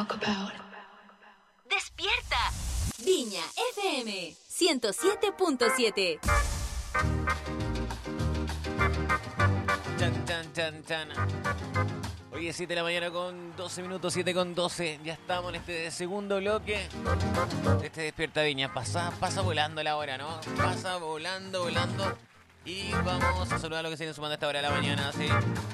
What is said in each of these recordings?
talk about. ¡Despierta! Viña FM 107.7. Chan, chan, chan, chan. Hoy es 7 de la mañana con 12 minutos, 7 con 12. Ya estamos en este segundo bloque de este Despierta Viña. Pasa volando la hora, ¿no? Pasa volando. Y vamos a saludar a los que siguen sumando a esta hora de la mañana, ¿sí?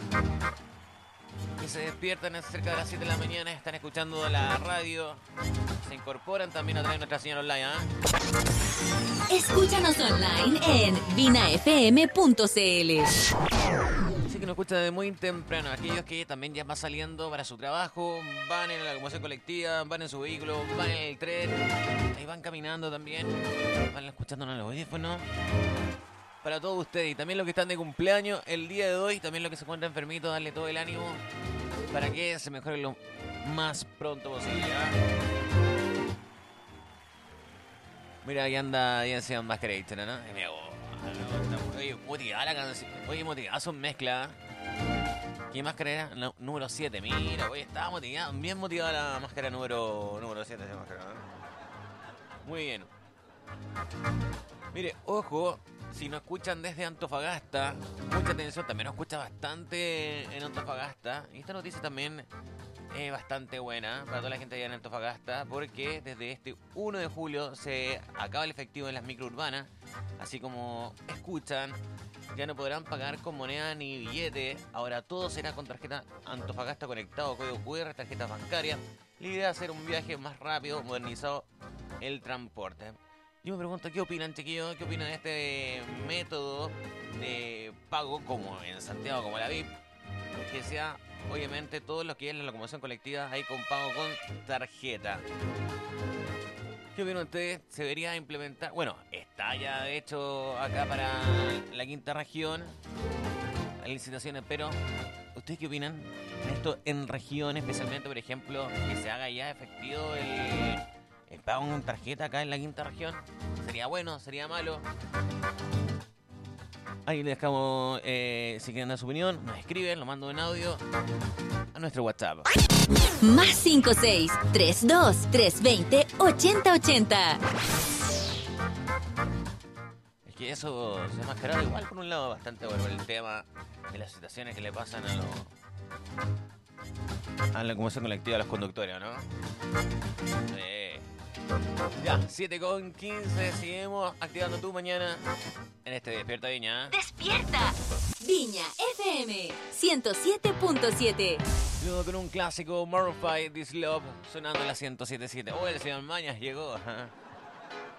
Que se despiertan cerca de las 7 de la mañana, están escuchando la radio, se incorporan también a través de nuestra señal online, Escúchanos online en vinafm.cl. Así que nos escuchan desde muy temprano. Aquellos que también ya van saliendo para su trabajo, van en la locomoción colectiva, van en su vehículo, van en el tren, ahí van caminando también, van escuchándonos en los audífonos. Para todos ustedes y también los que están de cumpleaños el día de hoy, también los que se encuentran enfermitos, darle todo el ánimo para que se mejore lo más pronto posible, Mira, ahí anda Sean Masquerade, ¿no? Oye, motivada la canción. Oye, motivada son mezcla. ¿Qué máscara era? No, número 7. Mira, oye, estaba motivada, bien motivada la máscara número 7. Muy bien. Mire, ojo, si nos escuchan desde Antofagasta, mucha atención, también nos escucha bastante en Antofagasta. Y esta noticia también es bastante buena para toda la gente allá en Antofagasta, porque desde este 1 de julio se acaba el efectivo en las microurbanas. Así como escuchan, ya no podrán pagar con moneda ni billete. Ahora todo será con tarjeta Antofagasta conectado, código QR, tarjetas bancarias. La idea es hacer un viaje más rápido, modernizado el transporte. Yo me pregunto, ¿qué opinan, chiquillos? ¿Qué opinan de este método de pago, como en Santiago, como la VIP? Que sea, obviamente, todo lo que es la locomoción colectiva ahí con pago con tarjeta. ¿Qué opinan ustedes? ¿Se debería implementar? Bueno, está ya de hecho acá para la quinta región, hay licitaciones, pero ¿ustedes qué opinan de esto en región, especialmente, por ejemplo, que se haga ya efectivo el pago con tarjeta acá en la quinta región? ¿Sería bueno? ¿Sería malo? Ahí les dejamos, si quieren dar su opinión, nos escriben, lo mando en audio a nuestro WhatsApp. Más 56 32 320 8080. Es que eso se mascarado igual por un lado bastante bueno, el tema de las situaciones que le pasan a la locomoción colectiva, a los conductores, ¿no? Ya, 7:15, seguimos activando tu mañana en este Despierta Viña. ¡Despierta! Viña FM 107.7. Luego con un clásico, Maroon 5, This Love, sonando en la 107.7. Oh, el señor Mañas llegó.